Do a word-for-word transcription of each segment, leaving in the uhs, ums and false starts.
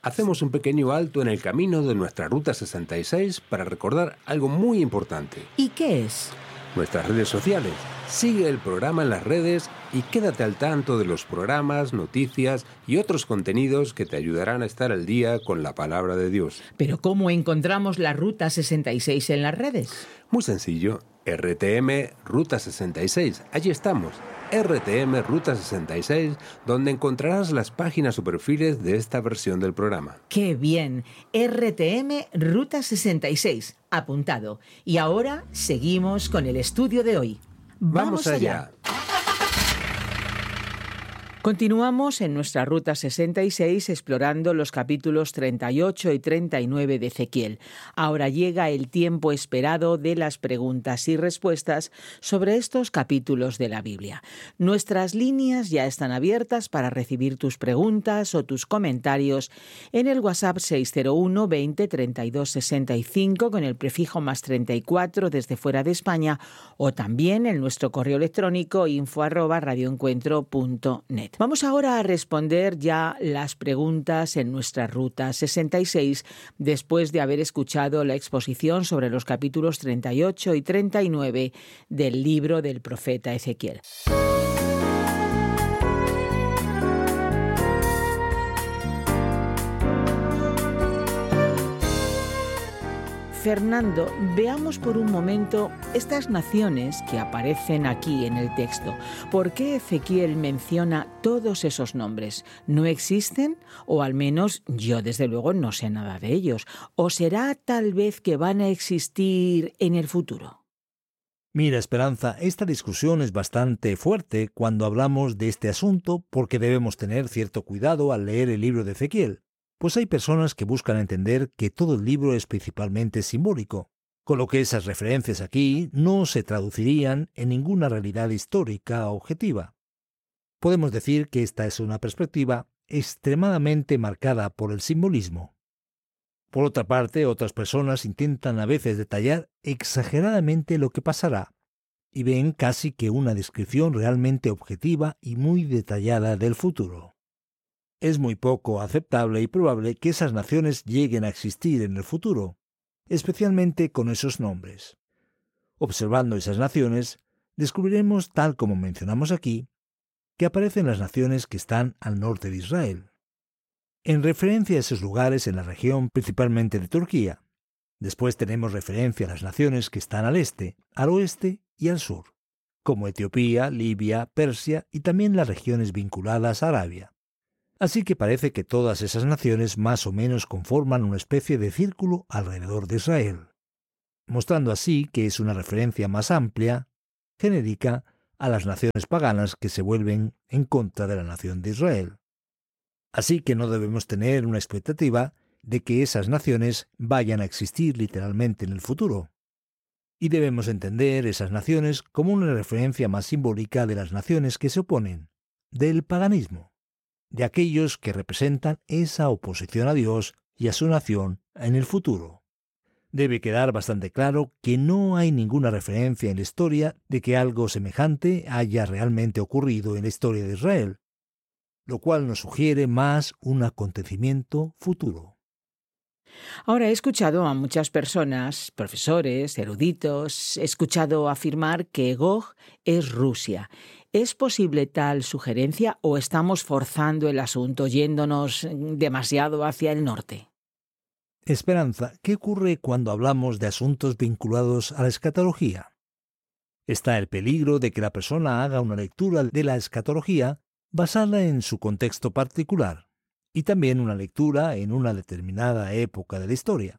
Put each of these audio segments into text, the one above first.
hacemos un pequeño alto en el camino de nuestra Ruta sesenta y seis para recordar algo muy importante. ¿Y qué es? Nuestras redes sociales. Sigue el programa en las redes y quédate al tanto de los programas, noticias y otros contenidos que te ayudarán a estar al día con la palabra de Dios. ¿Pero cómo encontramos la Ruta sesenta y seis en las redes? Muy sencillo. R T M Ruta sesenta y seis. Allí estamos. R T M Ruta sesenta y seis, donde encontrarás las páginas o perfiles de esta versión del programa. ¡Qué bien! R T M Ruta sesenta y seis. Apuntado. Y ahora seguimos con el estudio de hoy. ¡Vamos, ¡Vamos allá! Continuamos en nuestra Ruta sesenta y seis explorando los capítulos treinta y ocho y treinta y nueve de Ezequiel. Ahora llega el tiempo esperado de las preguntas y respuestas sobre estos capítulos de la Biblia. Nuestras líneas ya están abiertas para recibir tus preguntas o tus comentarios en el WhatsApp seis cero uno veinte treinta y dos sesenta y cinco con el prefijo más treinta y cuatro desde fuera de España, o también en nuestro correo electrónico info arroba radioencuentro punto net. Vamos ahora a responder ya las preguntas en nuestra Ruta sesenta y seis después de haber escuchado la exposición sobre los capítulos treinta y ocho y treinta y nueve del libro del profeta Ezequiel. Fernando, veamos por un momento estas naciones que aparecen aquí en el texto. ¿Por qué Ezequiel menciona todos esos nombres? ¿No existen? O al menos yo desde luego no sé nada de ellos. ¿O será tal vez que van a existir en el futuro? Mira, Esperanza, esta discusión es bastante fuerte cuando hablamos de este asunto porque debemos tener cierto cuidado al leer el libro de Ezequiel. Pues hay personas que buscan entender que todo el libro es principalmente simbólico, con lo que esas referencias aquí no se traducirían en ninguna realidad histórica objetiva. Podemos decir que esta es una perspectiva extremadamente marcada por el simbolismo. Por otra parte, otras personas intentan a veces detallar exageradamente lo que pasará y ven casi que una descripción realmente objetiva y muy detallada del futuro. Es muy poco aceptable y probable que esas naciones lleguen a existir en el futuro, especialmente con esos nombres. Observando esas naciones, descubriremos, tal como mencionamos aquí, que aparecen las naciones que están al norte de Israel, en referencia a esos lugares en la región principalmente de Turquía. Después tenemos referencia a las naciones que están al este, al oeste y al sur, como Etiopía, Libia, Persia y también las regiones vinculadas a Arabia. Así que parece que todas esas naciones más o menos conforman una especie de círculo alrededor de Israel, mostrando así que es una referencia más amplia, genérica, a las naciones paganas que se vuelven en contra de la nación de Israel. Así que no debemos tener una expectativa de que esas naciones vayan a existir literalmente en el futuro. Y debemos entender esas naciones como una referencia más simbólica de las naciones que se oponen, del paganismo, de aquellos que representan esa oposición a Dios y a su nación en el futuro. Debe quedar bastante claro que no hay ninguna referencia en la historia de que algo semejante haya realmente ocurrido en la historia de Israel, lo cual nos sugiere más un acontecimiento futuro. Ahora he escuchado a muchas personas, profesores, eruditos, he escuchado afirmar que Gog es Rusia. ¿Es posible tal sugerencia o estamos forzando el asunto yéndonos demasiado hacia el norte? Esperanza, ¿qué ocurre cuando hablamos de asuntos vinculados a la escatología? Está el peligro de que la persona haga una lectura de la escatología basada en su contexto particular, y también una lectura en una determinada época de la historia.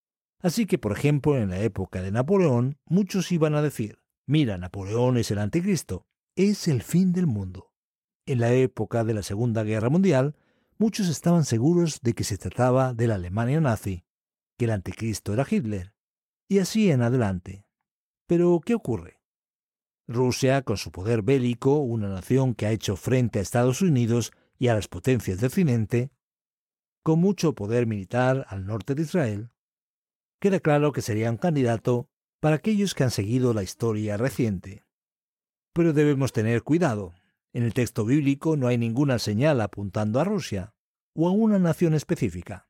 Así que, por ejemplo, en la época de Napoleón, muchos iban a decir, mira, Napoleón es el anticristo, es el fin del mundo. En la época de la Segunda Guerra Mundial, muchos estaban seguros de que se trataba de la Alemania nazi, que el anticristo era Hitler, y así en adelante. Pero, ¿qué ocurre? Rusia, con su poder bélico, una nación que ha hecho frente a Estados Unidos y a las potencias de Occidente, con mucho poder militar al norte de Israel, queda claro que sería un candidato para aquellos que han seguido la historia reciente. Pero debemos tener cuidado. En el texto bíblico no hay ninguna señal apuntando a Rusia, o a una nación específica.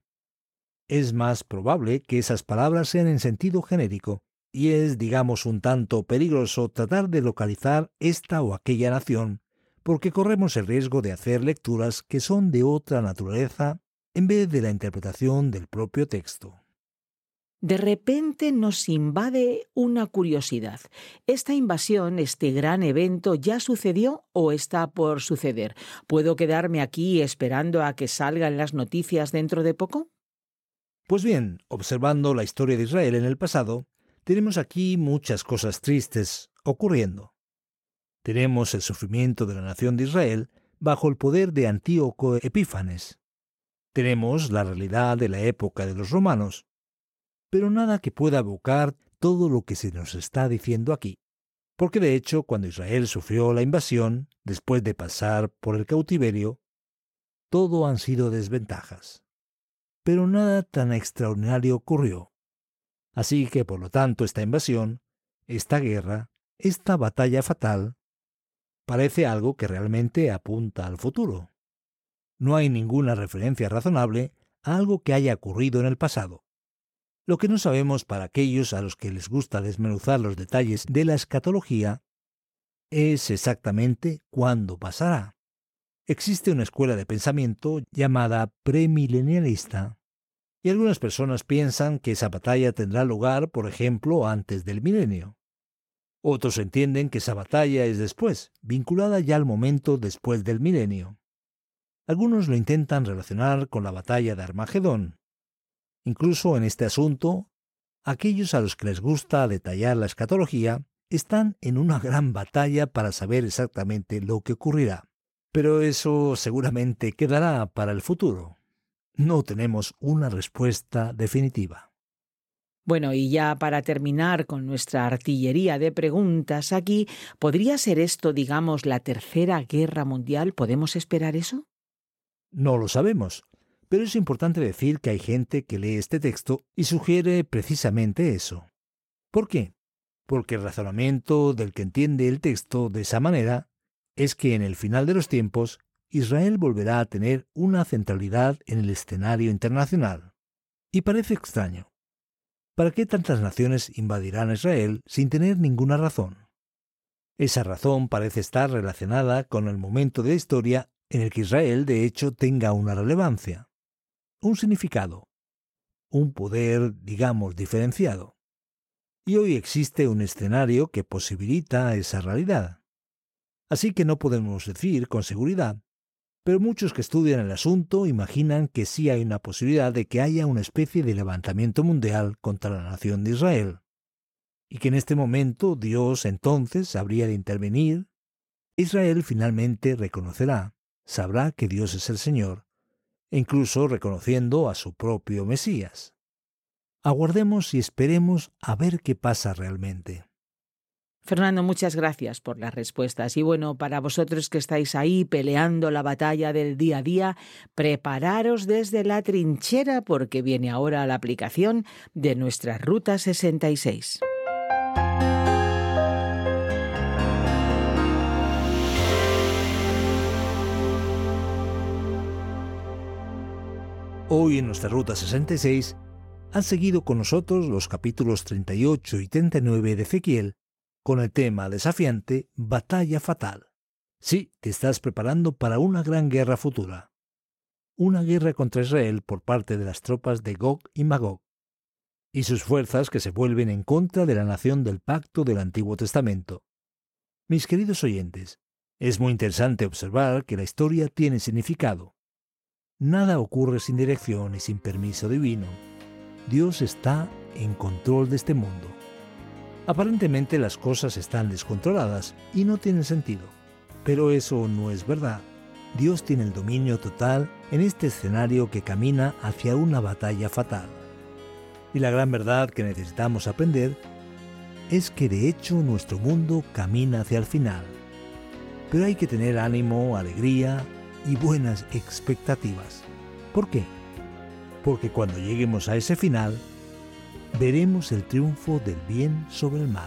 Es más probable que esas palabras sean en sentido genérico, y es, digamos, un tanto peligroso tratar de localizar esta o aquella nación, porque corremos el riesgo de hacer lecturas que son de otra naturaleza en vez de la interpretación del propio texto. De repente nos invade una curiosidad. ¿Esta invasión, este gran evento, ya sucedió o está por suceder? ¿Puedo quedarme aquí esperando a que salgan las noticias dentro de poco? Pues bien, observando la historia de Israel en el pasado, tenemos aquí muchas cosas tristes ocurriendo. Tenemos el sufrimiento de la nación de Israel bajo el poder de Antíoco Epífanes. Tenemos la realidad de la época de los romanos, pero nada que pueda evocar todo lo que se nos está diciendo aquí. Porque de hecho, cuando Israel sufrió la invasión, después de pasar por el cautiverio, todo han sido desventajas. Pero nada tan extraordinario ocurrió. Así que, por lo tanto, esta invasión, esta guerra, esta batalla fatal, parece algo que realmente apunta al futuro. No hay ninguna referencia razonable a algo que haya ocurrido en el pasado. Lo que no sabemos para aquellos a los que les gusta desmenuzar los detalles de la escatología es exactamente cuándo pasará. Existe una escuela de pensamiento llamada premilenialista, y algunas personas piensan que esa batalla tendrá lugar, por ejemplo, antes del milenio. Otros entienden que esa batalla es después, vinculada ya al momento después del milenio. Algunos lo intentan relacionar con la batalla de Armagedón. Incluso en este asunto, aquellos a los que les gusta detallar la escatología están en una gran batalla para saber exactamente lo que ocurrirá. Pero eso seguramente quedará para el futuro. No tenemos una respuesta definitiva. Bueno, y ya para terminar con nuestra artillería de preguntas aquí, ¿podría ser esto, digamos, la tercera guerra mundial? ¿Podemos esperar eso? No lo sabemos, pero es importante decir que hay gente que lee este texto y sugiere precisamente eso. ¿Por qué? Porque el razonamiento del que entiende el texto de esa manera es que en el final de los tiempos Israel volverá a tener una centralidad en el escenario internacional. Y parece extraño. ¿Para qué tantas naciones invadirán a Israel sin tener ninguna razón? Esa razón parece estar relacionada con el momento de la historia en el que Israel, de hecho, tenga una relevancia, un significado, un poder, digamos, diferenciado. Y hoy existe un escenario que posibilita esa realidad. Así que no podemos decir con seguridad, pero muchos que estudian el asunto imaginan que sí hay una posibilidad de que haya una especie de levantamiento mundial contra la nación de Israel, y que en este momento Dios entonces habría de intervenir. Israel finalmente reconocerá, sabrá que Dios es el Señor, incluso reconociendo a su propio Mesías. Aguardemos y esperemos a ver qué pasa realmente. Fernando, muchas gracias por las respuestas. Y bueno, para vosotros que estáis ahí peleando la batalla del día a día, prepararos desde la trinchera porque viene ahora la aplicación de nuestra Ruta sesenta y seis. Hoy en nuestra Ruta sesenta y seis han seguido con nosotros los capítulos treinta y ocho y treinta y nueve de Ezequiel, con el tema desafiante Batalla Fatal. Sí, te estás preparando para una gran guerra futura. Una guerra contra Israel por parte de las tropas de Gog y Magog, y sus fuerzas que se vuelven en contra de la nación del pacto del Antiguo Testamento. Mis queridos oyentes, es muy interesante observar que la historia tiene significado. Nada ocurre sin dirección y sin permiso divino. Dios está en control de este mundo. Aparentemente las cosas están descontroladas y no tienen sentido, pero eso no es verdad. Dios tiene el dominio total en este escenario que camina hacia una batalla fatal. Y la gran verdad que necesitamos aprender es que de hecho nuestro mundo camina hacia el final. Pero hay que tener ánimo, alegría y buenas expectativas. ¿Por qué? Porque cuando lleguemos a ese final, veremos el triunfo del bien sobre el mal.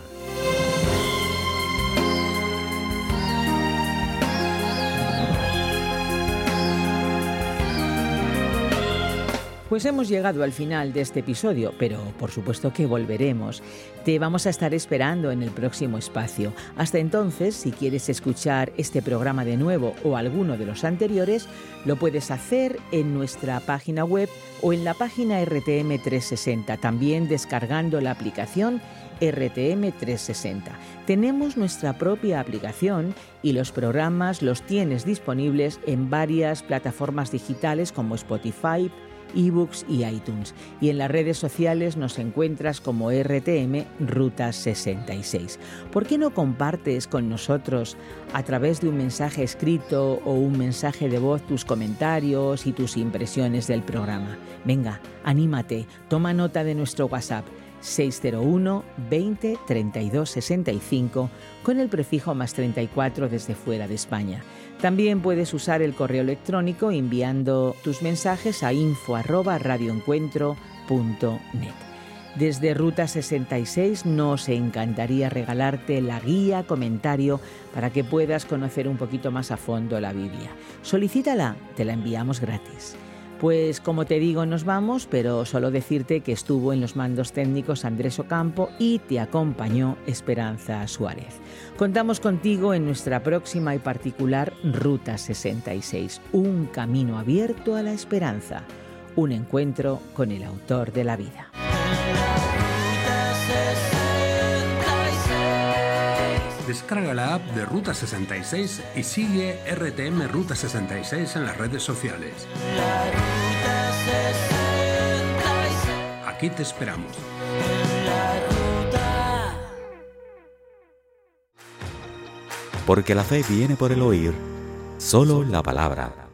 Pues hemos llegado al final de este episodio, pero por supuesto que volveremos. Te vamos a estar esperando en el próximo espacio. Hasta entonces, si quieres escuchar este programa de nuevo o alguno de los anteriores, lo puedes hacer en nuestra página web o en la página R T M trescientos sesenta, también descargando la aplicación R T M trescientos sesenta. Tenemos nuestra propia aplicación y los programas los tienes disponibles en varias plataformas digitales como Spotify, eBooks y iTunes. Y en las redes sociales nos encuentras como R T M Ruta sesenta y seis. ¿Por qué no compartes con nosotros a través de un mensaje escrito o un mensaje de voz tus comentarios y tus impresiones del programa? Venga, anímate, toma nota de nuestro WhatsApp seis cero uno, veinte, treinta y dos, sesenta y cinco con el prefijo más treinta y cuatro desde fuera de España. También puedes usar el correo electrónico enviando tus mensajes a info arroba radioencuentro punto net. Desde Ruta sesenta y seis nos encantaría regalarte la guía comentario para que puedas conocer un poquito más a fondo la Biblia. Solicítala, te la enviamos gratis. Pues como te digo, nos vamos, pero solo decirte que estuvo en los mandos técnicos Andrés Ocampo y te acompañó Esperanza Suárez. Contamos contigo en nuestra próxima y particular Ruta sesenta y seis, un camino abierto a la esperanza, un encuentro con el autor de la vida. Descarga la app de Ruta sesenta y seis y sigue R T M Ruta sesenta y seis en las redes sociales. Aquí te esperamos. Porque la fe viene por el oír, solo la palabra.